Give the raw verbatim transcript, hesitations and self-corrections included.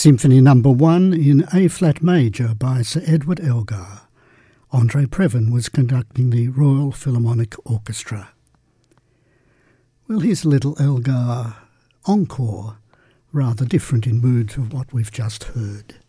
Symphony Number One in A-flat major by Sir Edward Elgar. Andre Previn was conducting the Royal Philharmonic Orchestra. Well, here's a little Elgar encore, rather different in mood to what we've just heard.